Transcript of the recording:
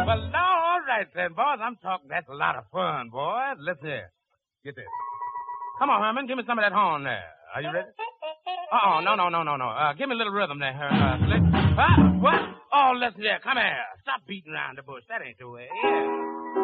Well, now, all right then, boys. I'm talking. That's a lot of fun, boys. Let's hear. Get this. Come on, Herman. Give me some of that horn there. Are you ready? No. Give me a little rhythm there, Slick. What? Oh, listen here. Come here. Stop beating around the bush. That ain't the way. Yeah.